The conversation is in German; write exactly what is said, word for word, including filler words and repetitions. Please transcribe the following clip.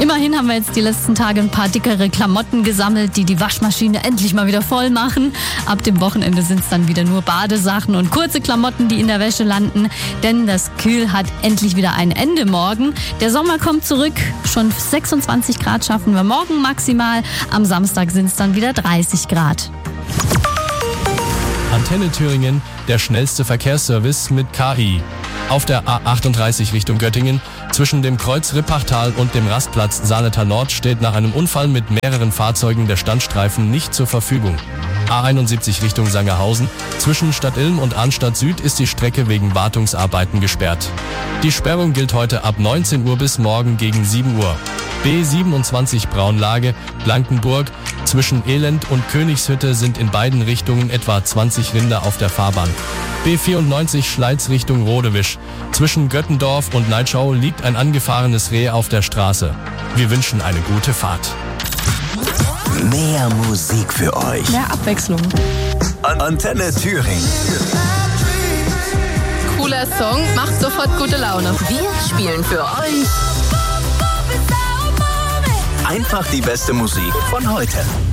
Immerhin haben wir jetzt die letzten Tage ein paar dickere Klamotten gesammelt, die die Waschmaschine endlich mal wieder voll machen. Ab dem Wochenende sind es dann wieder nur Badesachen und kurze Klamotten, die in der Wäsche landen. Denn das Kühl hat endlich wieder ein Ende morgen. Der Sommer kommt zurück. Schon sechsundzwanzig Grad schaffen wir morgen maximal. Am Samstag sind es dann wieder dreißig Grad. Antenne Thüringen, der schnellste Verkehrsservice mit K I. Auf der A achtunddreißig Richtung Göttingen, zwischen dem Kreuz Rippachtal und dem Rastplatz Saaletal Nord steht nach einem Unfall mit mehreren Fahrzeugen der Standstreifen nicht zur Verfügung. A einundsiebzig Richtung Sangerhausen, zwischen Stadt Ilm und Arnstadt Süd ist die Strecke wegen Wartungsarbeiten gesperrt. Die Sperrung gilt heute ab neunzehn Uhr bis morgen gegen sieben Uhr. B siebenundzwanzig Braunlage, Blankenburg, zwischen Elend und Königshütte sind in beiden Richtungen etwa zwanzig Rinder auf der Fahrbahn. B vierundneunzig Schleiz Richtung Rodewisch. Zwischen Göttendorf und Neitschau liegt ein angefahrenes Reh auf der Straße. Wir wünschen eine gute Fahrt. Mehr Musik für euch. Mehr Abwechslung. Antenne Thüringen. Cooler Song, macht sofort gute Laune. Wir spielen für euch Einfach die beste Musik von heute.